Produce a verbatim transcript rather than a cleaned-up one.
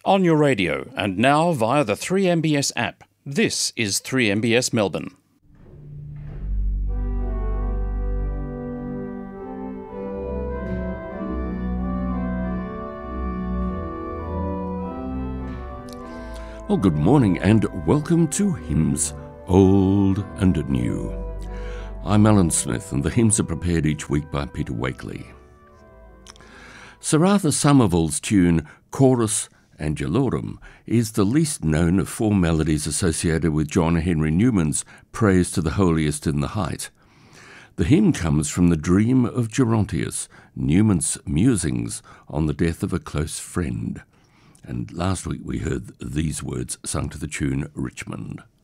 On your radio and now via the three M B S app. This is three M B S Melbourne. Well, good morning and welcome to Hymns Old and New. I'm Alan Smith and the hymns are prepared each week by Peter Wakely. Sir Arthur Somerville's tune Chorus Angelorum is the least known of four melodies associated with John Henry Newman's Praise to the Holiest in the Height. The hymn comes from the Dream of Gerontius, Newman's musings on the death of a close friend. And last week we heard these words sung to the tune Richmond.